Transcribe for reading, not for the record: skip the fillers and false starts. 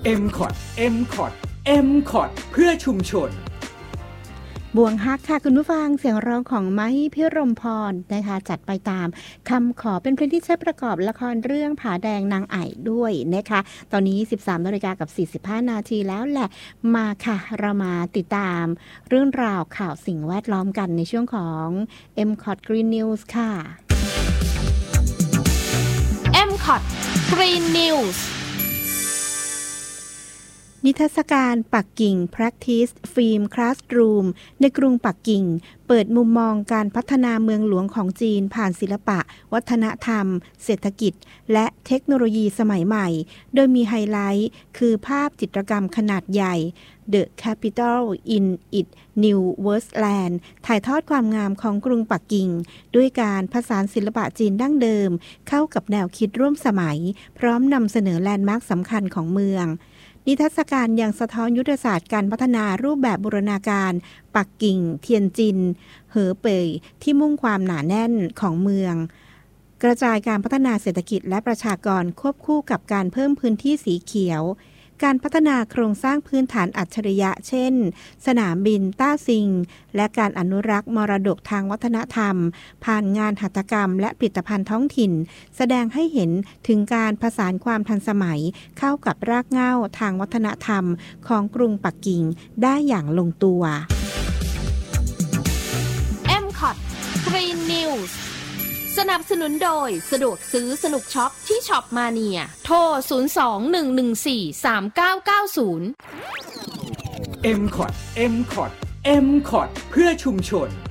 MCOT MCOT MCOT เพื่อชุมชนบ่วงฮักค่ะคุณผู้ฟังเสียงร้องของไม้พิรมพรนะคะจัดไปตามคำขอเป็นเพลงที่ใช้ประกอบละครเรื่องผาแดงนางไอ่ด้วยนะคะตอนนี้ 13:45 นาทีแล้วแหละมาค่ะเรามาติดตามเรื่องราวข่าวสิ่งแวดล้อมกันในช่วงของ MCOT Green News ค่ะ MCOT Green News นิทรรศการปักกิ่ง Practice Film Classroom ในกรุงปักกิ่งเปิดมุมมองการพัฒนาเมืองหลวงของจีนผ่านศิลปะวัฒนธรรมเศรษฐกิจและเทคโนโลยีสมัยใหม่โดยมีไฮไลท์คือภาพจิตรกรรมขนาดใหญ่ The Capital in its New Westland ถ่ายทอดความงามของกรุงปักกิ่งด้วยการผสานศิลปะจีนดั้งเดิมเข้ากับแนวคิดร่วมสมัยพร้อมนำเสนอแลนด์มาร์คสำคัญของเมืองนิทรรศการยังสะท้อนยุทธศาสตร์การพัฒนารูปแบบบูรณาการปักกิ่งเทียนจินเหอเป่ยที่มุ่งความหนาแน่นของเมืองกระจายการพัฒนาเศรษฐกิจและประชากรควบคู่กับการเพิ่มพื้นที่สีเขียวการพัฒนาโครงสร้างพื้นฐานอัจฉริยะเช่นสนามบินต้าซิงและการอนุรักษ์มรดกทางวัฒนธรรมผ่านงานหัตถกรรมและผลิตภัณฑ์ท้องถิ่นแสดงให้เห็นถึงการผสานความทันสมัยเข้ากับรากเหง้าทางวัฒนธรรมของกรุงปักกิ่งได้อย่างลงตัว MCOT Green Newsสนับสนุนโดยสะดวกซื้อสนุกช็อปที่ช็อปมาเนียโทร 02-114-3990 MCOT MCOT MCOT เพื่อชุมชน